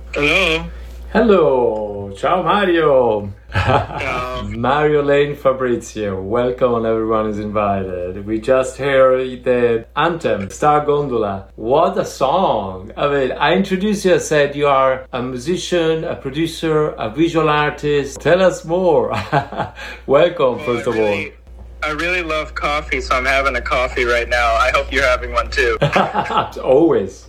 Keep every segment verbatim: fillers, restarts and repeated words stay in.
Hello. Hello, ciao Mario. Ciao. Mario Lane Fabrizio, welcome, everyone is invited. We just heard the anthem, Star Gondola. What a song! I mean, I introduced you, I said you are a musician, a producer, a visual artist. Tell us more. Welcome, Well, first I of really, I really love coffee, so I'm having a coffee right now. I hope you're having one too. all. Always.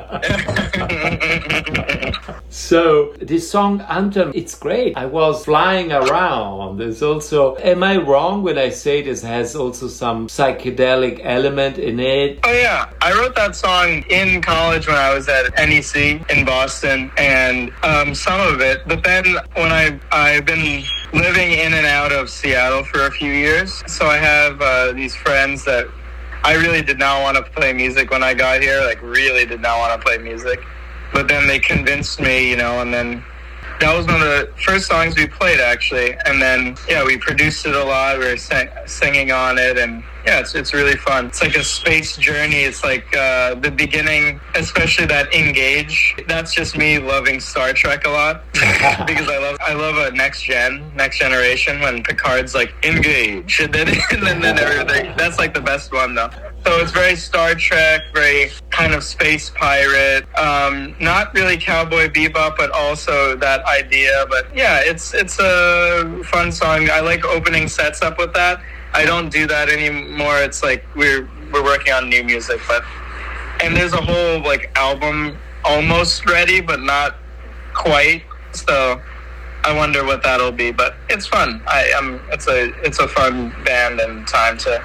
So this song Anthem, it's great. I was flying around. There's also, am I wrong when I say this has also some psychedelic element in it? Oh yeah, I wrote that song in college when I was at N E C in Boston, and um, some of it. But then when I I've been living in and out of Seattle for a few years, so I have uh, these friends that I really did not want to play music when I got here. Like really did not want to play music. But then they convinced me, you know, and then that was one of the first songs we played, actually. And then, yeah, we produced it a lot. We were sing- singing on it, and yeah, it's it's really fun. It's like a space journey. It's like uh, the beginning, especially that Engage. That's just me loving Star Trek a lot because I love I love a next gen, next generation when Picard's like Engage, and then and then, then everything. That's like the best one though. So it's very Star Trek, very kind of space pirate, um, not really Cowboy Bebop, but also that idea. But yeah, it's it's a fun song. I like opening sets up with that. I don't do that anymore. It's like we're we're working on new music, but and there's a whole like album almost ready, but not quite. So I wonder what that'll be, but it's fun. I am. It's a it's a fun band and time to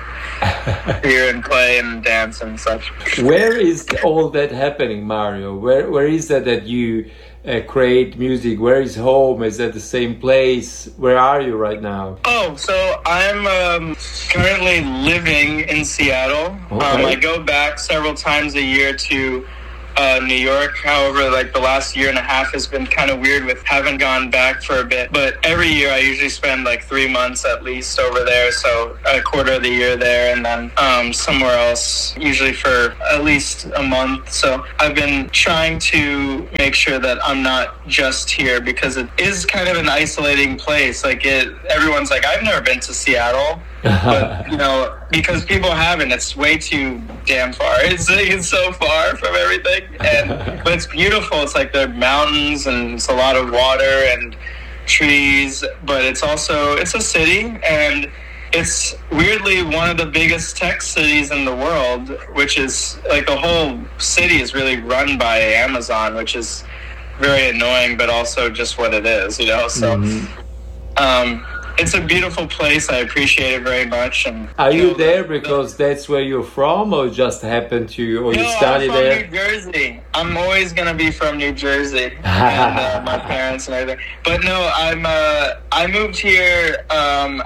hear and play and dance and such. Where is all that happening, Mario? Where where is that that you uh, create music? Where is home? Is that the same place? Where are you right now? Oh, so I'm um, currently living in Seattle. Okay. Um, I go back several times a year to uh, New York. However, like the last year and a half has been kind of weird with haven't gone back for a bit. But every year I usually spend like three months at least over there. So a quarter of the year there and then um, somewhere else, usually for at least a month. So I've been trying to make sure that I'm not just here because it is kind of an isolating place. Like it, everyone's like, I've never been to Seattle. But, you know, because people haven't, it's way too damn far. It's, it's so far from everything. And but it's beautiful. It's like the mountains and it's a lot of water and trees. But it's also, it's a city. And it's weirdly one of the biggest tech cities in the world, which is like the whole city is really run by Amazon, which is very annoying, but also just what it is, you know? So, mm-hmm. um, it's a beautiful place. I appreciate it very much. And are you, know, there the, because the, that's where you're from, or just happened to you, or no, you studied I'm from there? New Jersey. I'm always gonna be from New Jersey, and uh, my parents and everything. But no, I'm. Uh, I moved here um,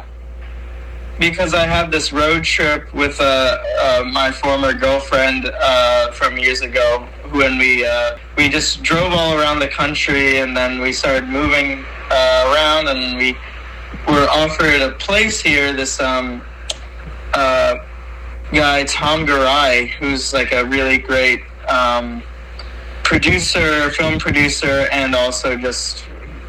because I had this road trip with uh, uh, my former girlfriend uh, from years ago. When we uh, we just drove all around the country, and then we started moving uh, around, and we. We're offered a place here, this um, uh, guy, Tom Garai, who's like a really great um, producer, film producer, and also just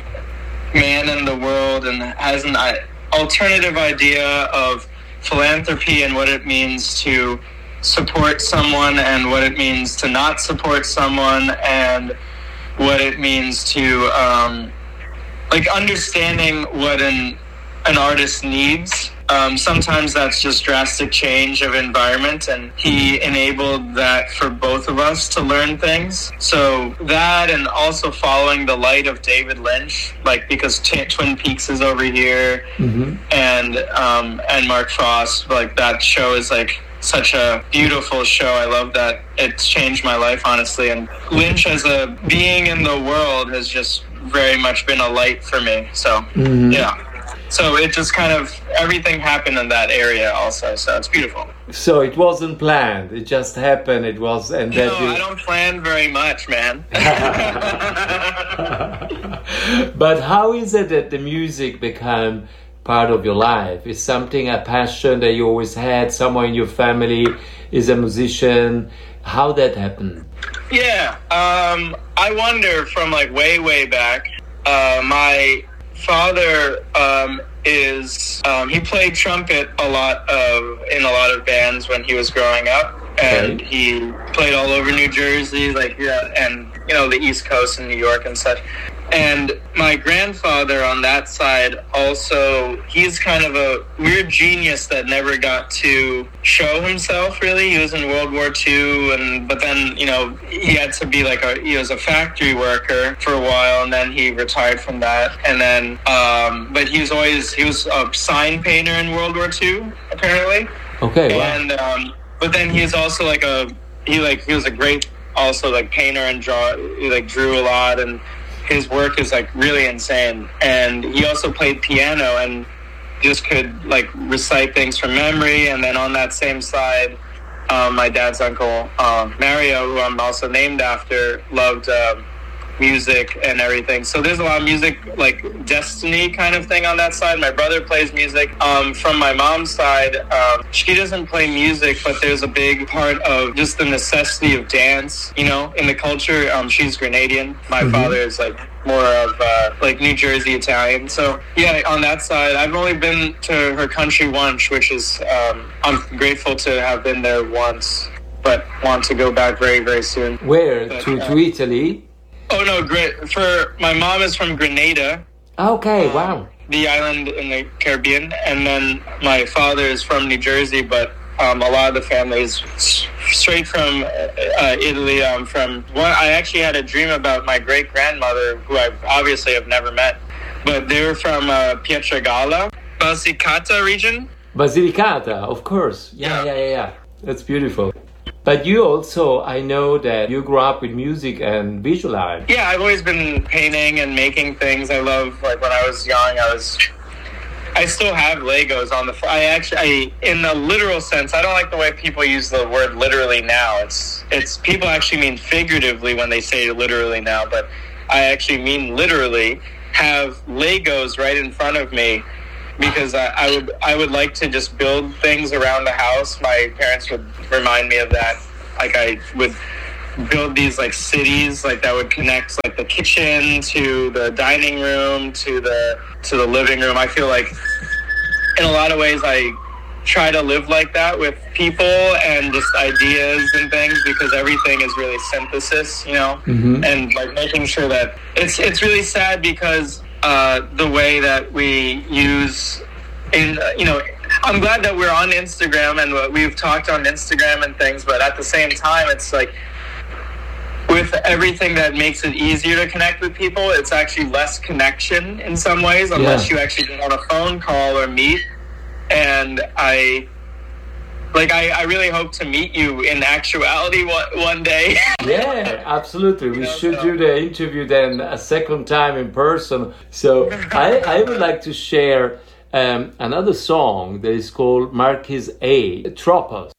man in the world, and has an uh, alternative idea of philanthropy and what it means to support someone and what it means to not support someone and what it means to... Um, like understanding what an an artist needs. Um, sometimes that's just drastic change of environment, and he enabled that for both of us to learn things. So that, and also following the light of David Lynch, like because T- Twin Peaks is over here, mm-hmm. and um, and Mark Frost, like that show is like such a beautiful show. I love that. It's changed my life, honestly. And Lynch as a being in the world has just very much been a light for me. So, mm-hmm. yeah. So it just kind of, everything happened in that area also. So it's beautiful. So it wasn't planned. It just happened. It was, and no, that you... I don't plan very much, man. But how is it that the music became part of your life? Is something a passion that you always had? Someone in your family is a musician? How that happened? Yeah, um, I wonder from like way, way back. Uh, my father um, is um, he played trumpet a lot of in a lot of bands when he was growing up, and Okay. he played all over New Jersey, like yeah, and you know the East Coast and New York and such. And my grandfather on that side also, he's kind of a weird genius that never got to show himself really. He was in World War Two, and but then, you know, he had to be like a, he was a factory worker for a while, and then he retired from that. And then, um, but he was always, he was a sign painter in World War Two, apparently. Okay, wow. And, um, but then he's also like a, he like, he was a great also like painter and draw, he like drew a lot, and his work is like really insane. And he also played piano and just could like recite things from memory. And then on that same side, um, my dad's uncle, um, Mario, who I'm also named after, loved um, music and everything. So there's a lot of music, like destiny kind of thing on that side. My brother plays music. Um, from my mom's side, um, she doesn't play music, but there's a big part of just the necessity of dance, you know, in the culture. Um, she's Grenadian. My Mhm. father is like more of uh, like New Jersey Italian. So yeah, on that side, I've only been to her country once, which is, um, I'm grateful to have been there once, but want to go back very, very soon. Where? But, To, uh, to Italy? Oh no, great. For my mom is from Grenada, Okay, wow. the island in the Caribbean, and then my father is from New Jersey. But um, a lot of the family is s- straight from uh, Italy. Um, from one, I actually had a dream about my great grandmother, who I obviously have never met, but they were from uh, Pietragala, Basilicata region. Basilicata, of course. Yeah, yeah, Yeah. yeah, yeah. That's beautiful. But you also, I know that you grew up with music and visual art. Yeah, I've always been painting and making things. I love, like, when I was young, I was, I still have Legos on the, I actually, I, in the literal sense, I don't like the way people use the word literally now. It's, it's, people actually mean figuratively when they say literally now, but I actually mean literally have Legos right in front of me, because I, I would, I would like to just build things around the house. My parents would remind me of that. Like, I would build these like cities, like that would connect like the kitchen to the dining room to the to the living room. I feel like in a lot of ways I try to live like that with people and just ideas and things, because everything is really synthesis, you know. Mhm. And like making sure that it's it's really sad because uh, the way that we use in uh, you know. I'm glad that we're on Instagram and we've talked on Instagram and things, but at the same time, it's like with everything that makes it easier to connect with people, it's actually less connection in some ways, unless Yeah. you actually get on a phone call or meet. And I, like, I, I really hope to meet you in actuality one, one day. Yeah, absolutely. We You know, should so- do the interview then a second time in person. So I, I would like to share um, another song that is called Marquis A, Tropos.